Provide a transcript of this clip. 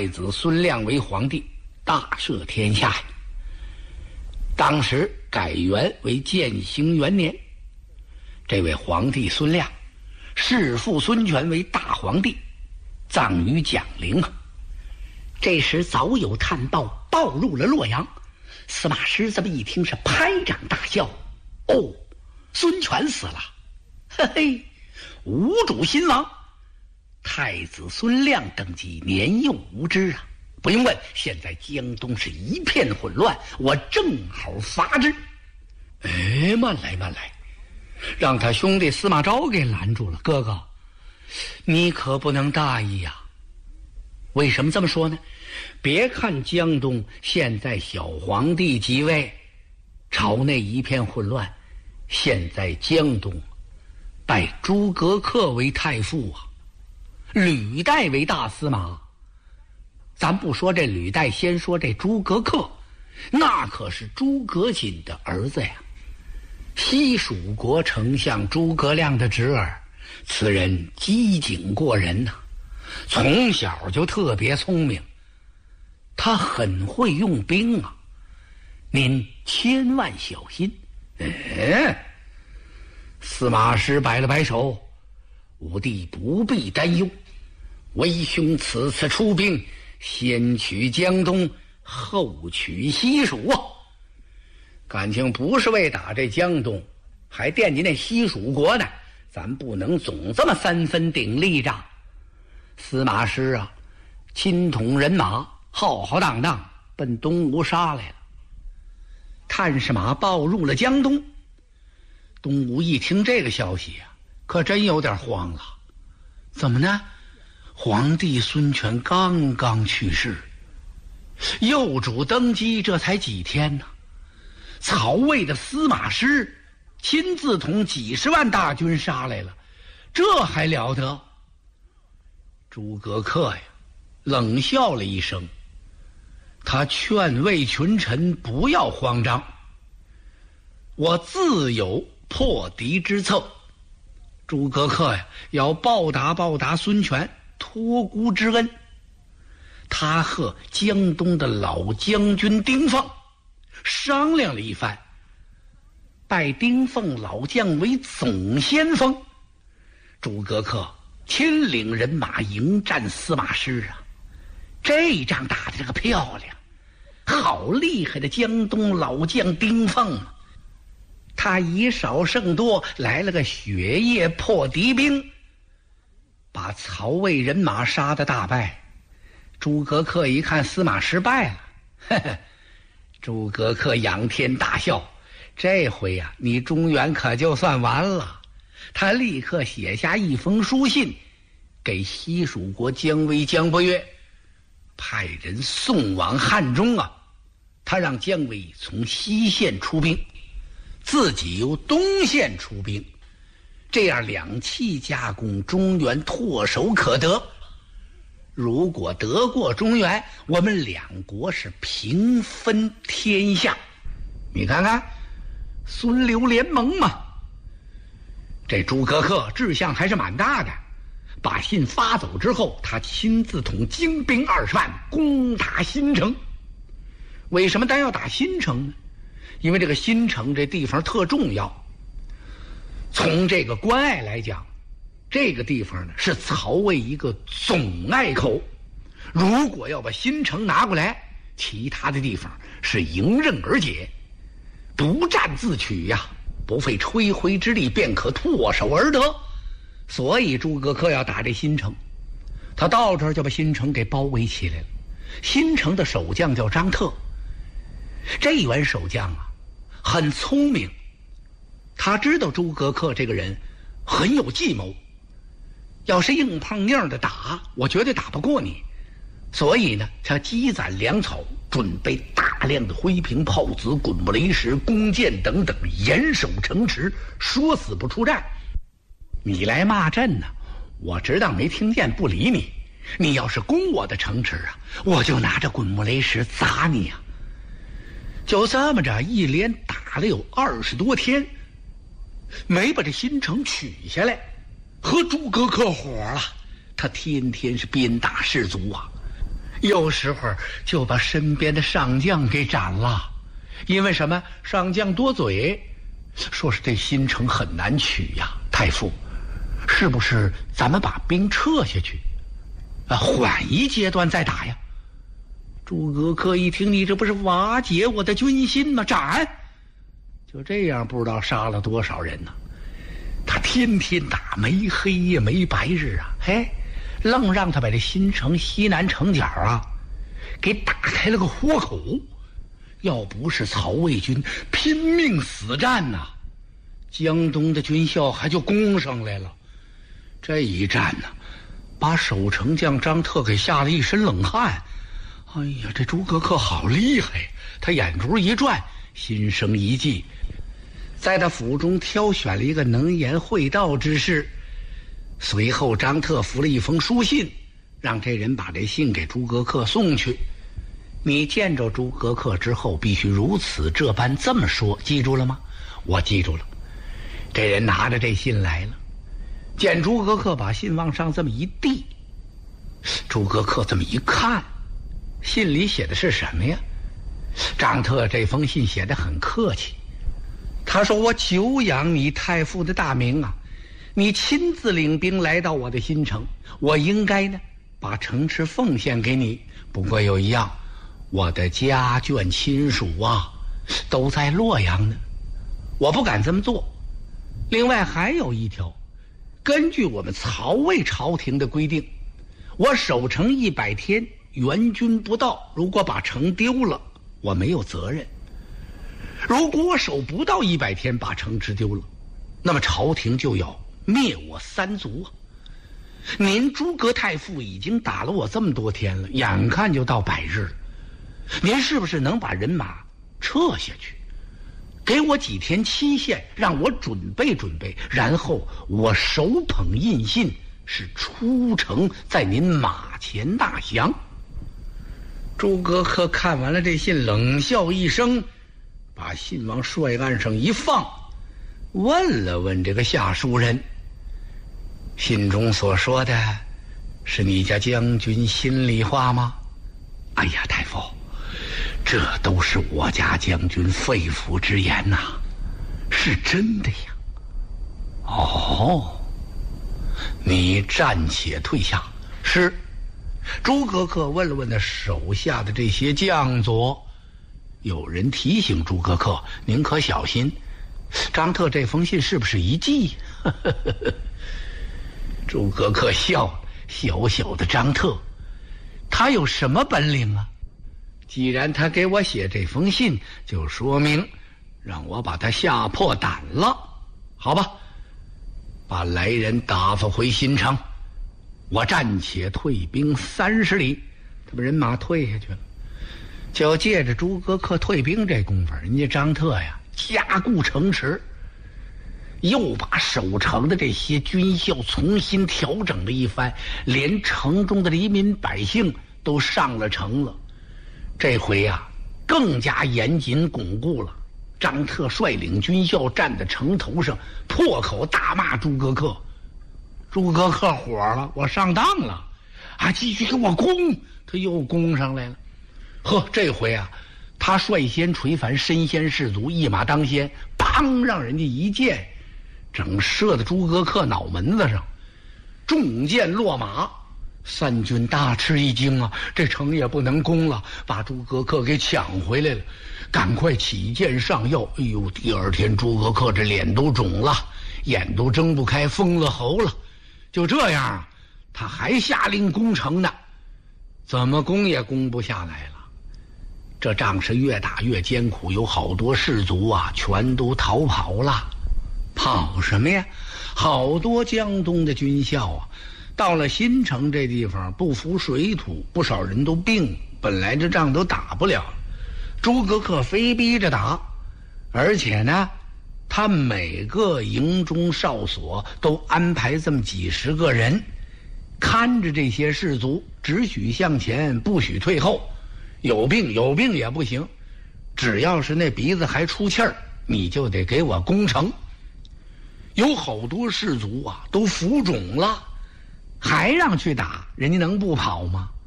太子孙亮为皇帝，大赦天下。当时改元为建兴元年，这位皇帝孙亮弑父孙权为大皇帝，葬于蒋陵啊。这时早有探报报入了洛阳，司马师这么一听是拍掌大笑：“哦，孙权死了，嘿嘿，无主新亡。太子孙亮登基，年幼无知啊，不用问，现在江东是一片混乱，我正好伐之。”哎，慢来慢来，让他兄弟司马昭给拦住了。哥哥，你可不能大意呀。为什么这么说呢？别看江东现在小皇帝即位，朝内一片混乱，现在江东拜诸葛恪为太傅啊，吕岱为大司马。咱不说这吕岱，先说这诸葛恪，那可是诸葛瑾的儿子呀，西蜀国丞相诸葛亮的侄儿。此人机警过人呐，从小就特别聪明，他很会用兵啊，您千万小心。司马师摆了摆手：“吾弟不必担忧，为兄此次出兵，先取江东，后取西蜀啊。感情不是为打这江东，还惦记那西蜀国呢，咱不能总这么三分鼎立着。”司马师啊，亲统人马，浩浩荡荡奔东吴杀来了。探视马报入了江东，东吴一听这个消息啊，可真有点慌了。怎么呢？皇帝孙权刚刚去世，幼主登基这才几天呢，曹魏的司马师亲自统几十万大军杀来了，这还了得？诸葛恪呀，冷笑了一声，他劝慰群臣不要慌张，我自有破敌之策。诸葛恪呀，要报答孙权托孤之恩。他和江东的老将军丁奉商量了一番，拜丁奉老将为总先锋。诸葛恪亲领人马迎战司马师啊，这仗打得这个漂亮，好厉害的江东老将丁奉啊！他以少胜多，来了个雪夜破敌兵，把曹魏人马杀得大败。诸葛恪一看司马师败了，呵呵，诸葛恪仰天大笑：“这回呀，你中原可就算完了。”他立刻写下一封书信给西蜀国姜维、姜伯约，派人送往汉中啊。他让姜维从西线出兵，自己由东线出兵，这样两气夹攻，中原唾手可得。如果得过中原，我们两国是平分天下。你看看孙刘联盟嘛。这诸葛恪志向还是蛮大的，把信发走之后，他亲自统精兵20万攻打新城。为什么单要打新城呢？因为这个新城这地方特重要。从这个关隘来讲，这个地方呢是曹魏一个总隘口，如果要把新城拿过来，其他的地方是迎刃而解，不战自取呀，不费吹灰之力便可唾手而得。所以诸葛恪要打这新城，他到这儿就把新城给包围起来了。新城的守将叫张特，这员守将啊很聪明，他知道诸葛恪这个人很有计谋，要是硬碰硬的打，我绝对打不过你。所以呢，他积攒粮草，准备大量的灰瓶、炮子、滚木雷石、弓箭等等，严守城池，说死不出战。你来骂阵呢，我只当没听见，不理你。你要是攻我的城池啊，我就拿着滚木雷石砸你啊！就这么着，一连打了有20多天，没把这新城取下来，和诸葛恪火了。他天天是鞭打士卒啊， 有时候就把身边的上将给斩了。因为什么？上将多嘴，说是这新城很难取呀。太傅，是不是咱们把兵撤下去，缓一阶段再打呀？诸葛恪一听，你这不是瓦解我的军心吗？斩！就这样，不知道杀了多少人呢。他天天打，没黑夜没白日啊，嘿，愣让他把这新城西南城角啊给打开了个豁口。要不是曹魏军拼命死战呐，江东的军校还就攻上来了。这一战呢，把守城将张特给吓了一身冷汗。哎呀，这诸葛恪好厉害！他眼珠一转，心生一计，在他府中挑选了一个能言会道之士。随后张特扶了一封书信，让这人把这信给诸葛恪送去。你见着诸葛恪之后，必须如此这般这么说，记住了吗？我记住了。这人拿着这信来了，见诸葛恪把信往上这么一递，诸葛恪这么一看，信里写的是什么呀？张特这封信写得很客气，他说：“我久仰你太傅的大名啊，你亲自领兵来到我的新城，我应该呢把城池奉献给你。不过有一样，我的家眷亲属啊都在洛阳呢，我不敢这么做。另外还有一条，根据我们曹魏朝廷的规定，我守城100天，援军不到，如果把城丢了，我没有责任。如果我守不到100天，把城池丢了，那么朝廷就要灭我3族啊！您诸葛太傅已经打了我这么多天了，眼看就到100日了，您是不是能把人马撤下去，给我几天期限，让我准备准备，然后我手捧印信，是出城在您马前大降。”诸葛恪看完了这信，冷笑一声，把信往帅案上一放，问了问这个下书人：“信中所说的是你家将军心里话吗？”“哎呀，太傅，这都是我家将军肺腑之言呐，是真的呀。”“哦，你暂且退下。”“是。”诸葛恪问了问他手下的这些将佐，有人提醒诸葛恪：“您可小心，张特这封信是不是一计？”诸葛恪笑了，小小的张特，他有什么本领啊？既然他给我写这封信，就说明让我把他吓破胆了。好吧，把来人打发回新城，我暂且退兵30里。他把人马退下去了，就借着诸葛恪退兵这功夫，人家张特呀加固城池，又把守城的这些军校重新调整了一番，连城中的黎民百姓都上了城了。这回呀更加严谨巩固了。张特率领军校站在城头上，破口大骂诸葛恪。诸葛恪火了：“我上当了啊！继续给我攻！”他又攻上来了。呵，这回啊，他率先垂帆，身先士卒，一马当先，砰，让人家一箭整射在诸葛恪脑门子上，中箭落马。三军大吃一惊啊，这城也不能攻了，把诸葛恪给抢回来了，赶快起箭上药。哎呦，第二天诸葛恪这脸都肿了，眼都睁不开，疯了喉了。就这样，他还下令攻城呢，怎么攻也攻不下来了。这仗是越打越艰苦，有好多士卒啊全都逃跑了。跑什么呀？好多江东的军校啊到了新城这地方不服水土，不少人都病了，本来这仗都打不了，诸葛恪非逼着打，而且呢他每个营中哨所都安排这么几十个人看着这些士卒，只许向前，不许退后，有病也不行，只要是那鼻子还出气儿，你就得给我攻城。有好多士卒啊都浮肿了，还让去打，人家能不跑吗？